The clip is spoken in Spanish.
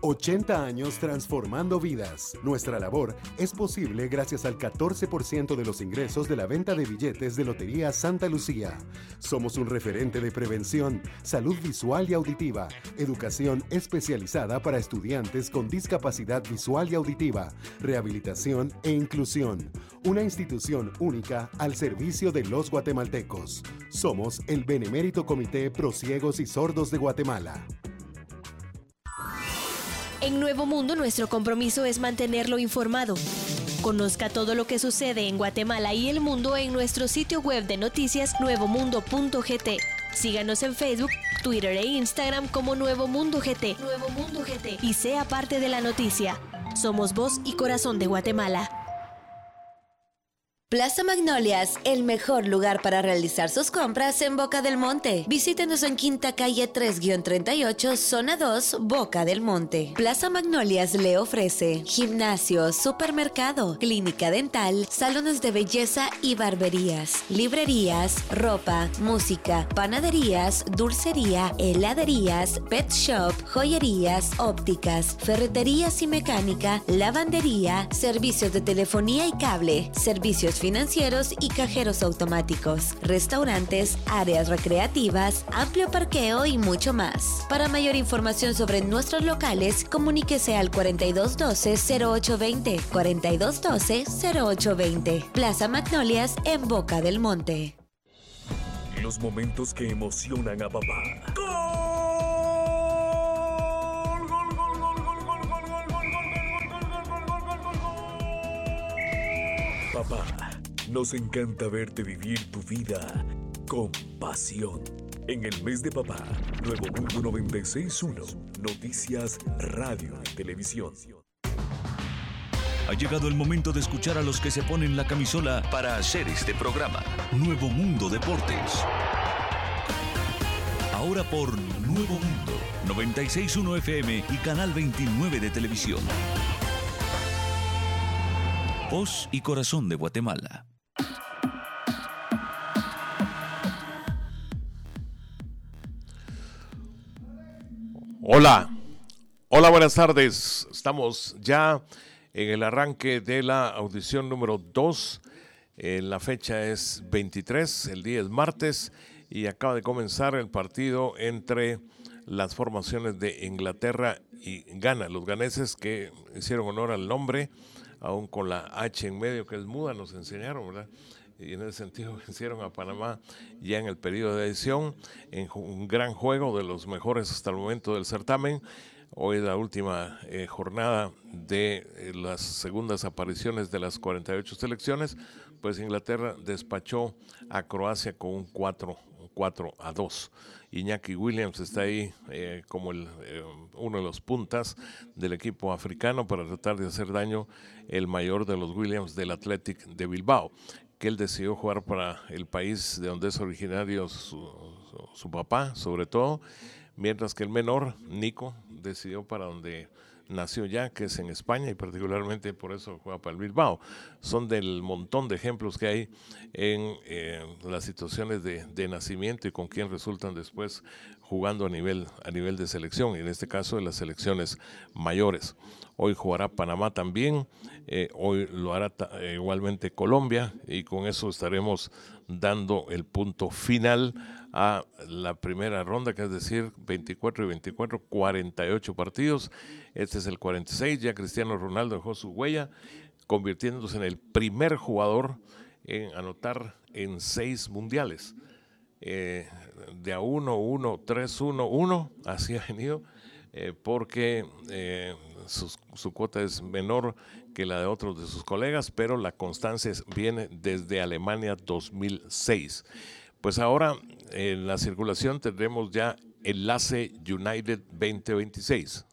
80 años transformando vidas. Nuestra labor es posible gracias al 14% de los ingresos de la venta de billetes de Lotería Santa Lucía. Somos un referente de prevención, salud visual y auditiva, educación especializada para estudiantes con discapacidad visual y auditiva, rehabilitación e inclusión. Una institución única al servicio de los guatemaltecos. Somos el Benemérito Comité Pro Ciegos y Sordos de Guatemala. En Nuevo Mundo, nuestro compromiso es mantenerlo informado. Conozca todo lo que sucede en Guatemala y el mundo en nuestro sitio web de noticias nuevomundo.gt. Síganos en Facebook, Twitter e Instagram como Nuevo Mundo GT. Nuevo Mundo GT. Y sea parte de la noticia. Somos voz y corazón de Guatemala. Plaza Magnolias, el mejor lugar para realizar sus compras en Boca del Monte. Visítenos en Quinta Calle 3-38, Zona 2, Boca del Monte. Plaza Magnolias le ofrece gimnasio, supermercado, clínica dental, salones de belleza y barberías, librerías, ropa, música, panaderías, dulcería, heladerías, pet shop, joyerías, ópticas, ferreterías y mecánica, lavandería, servicios de telefonía y cable, servicios financieros y cajeros automáticos, restaurantes, áreas recreativas, amplio parqueo y mucho más. Para mayor información sobre nuestros locales, comuníquese al 4212-0820, 4212-0820. Plaza Magnolias en Boca del Monte. Los momentos que emocionan a papá. Papá, nos encanta verte vivir tu vida con pasión. En el mes de papá, Nuevo Mundo 96.1, noticias, radio y televisión. Ha llegado el momento de escuchar a los que se ponen la camisola para hacer este programa. Nuevo Mundo Deportes. Ahora por Nuevo Mundo, 96.1 FM y Canal 29 de televisión. Voz y corazón de Guatemala. Hola, buenas tardes. Estamos ya en el arranque de la audición número 2. La fecha es 23, el día es martes y acaba de comenzar el partido entre las formaciones de Inglaterra y Ghana. Los ganeses que hicieron honor al nombre, aún con la H en medio que es muda, nos enseñaron, ¿verdad? Y en ese sentido vencieron a Panamá ya en el periodo de edición, en un gran juego de los mejores hasta el momento del certamen. Hoy es la última jornada de las segundas apariciones de las 48 selecciones, pues Inglaterra despachó a Croacia con un 4-2. Iñaki Williams está ahí como uno de los puntas del equipo africano para tratar de hacer daño, el mayor de los Williams del Athletic de Bilbao, que él decidió jugar para el país de donde es originario su papá, sobre todo, mientras que el menor, Nico, decidió para donde nació ya, que es en España, y particularmente por eso juega para el Bilbao. Son del montón de ejemplos que hay en las situaciones de nacimiento y con quién resultan después jugando a nivel de selección, y en este caso de las selecciones mayores. Hoy jugará Panamá también, hoy lo hará igualmente Colombia, y con eso estaremos dando el punto final a la primera ronda, que es decir, 24 y 24, 48 partidos. Este es el 46, ya Cristiano Ronaldo dejó su huella, convirtiéndose en el primer jugador en anotar en 6 mundiales. De a 1, 3, 1, así ha venido, porque su cuota es menor que la de otros de sus colegas, pero la constancia viene desde Alemania 2006. Pues ahora en la circulación tendremos ya Enlace United 2026.